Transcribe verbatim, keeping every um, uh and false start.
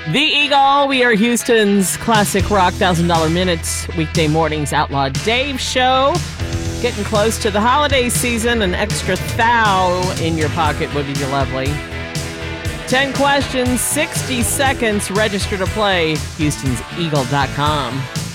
The Eagle, we are Houston's classic rock one thousand dollar Minutes, weekday mornings, Outlaw Dave show. Getting close to the holiday season, an extra thou in your pocket would be lovely. ten questions, sixty seconds, register to play, houstons eagle dot com.